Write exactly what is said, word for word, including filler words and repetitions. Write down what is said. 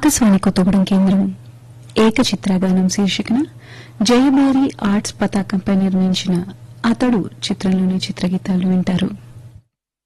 ఆకాశవాణి కొత్తగూడెం కేంద్రం ఏకచిత్రగానం శీర్షికన జయభారి ఆర్ట్స్ పతాకంపై నిర్మించిన అతడు చిత్రంలోని చిత్రగీతాలు వింటారు.